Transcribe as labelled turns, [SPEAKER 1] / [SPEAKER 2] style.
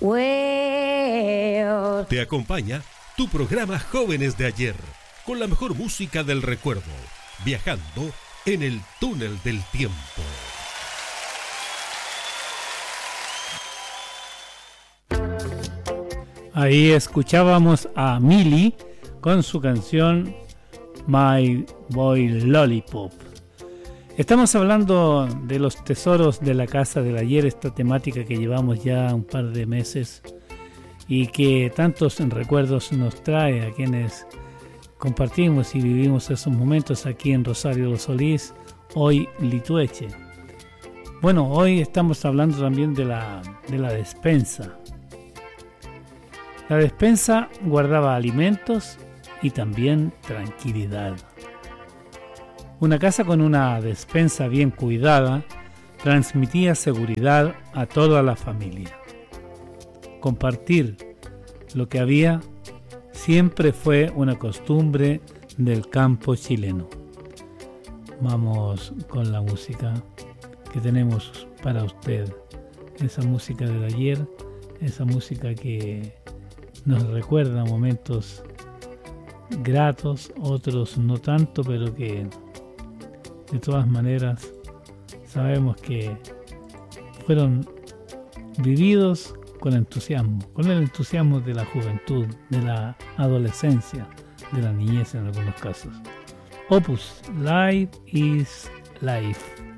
[SPEAKER 1] Well.
[SPEAKER 2] Te acompaña tu programa Jóvenes de Ayer, con la mejor música del recuerdo, viajando en el túnel del tiempo.
[SPEAKER 3] Ahí escuchábamos a Millie con su canción My Boy Lollipop. Estamos hablando de los tesoros de la casa del ayer, esta temática que llevamos ya un par de meses y que tantos recuerdos nos trae a quienes compartimos y vivimos esos momentos aquí en Rosario de los Solís, hoy Litueche. Bueno, hoy estamos hablando también de la despensa. La despensa guardaba alimentos y también tranquilidad. Una casa con una despensa bien cuidada transmitía seguridad a toda la familia. Compartir lo que había siempre fue una costumbre del campo chileno. Vamos con la música que tenemos para usted. Esa música del ayer, esa música que nos recuerda momentos gratos, otros no tanto, pero que de todas maneras sabemos que fueron vividos con entusiasmo, con el entusiasmo de la juventud, de la adolescencia, de la niñez en algunos casos. Opus, Life is Life.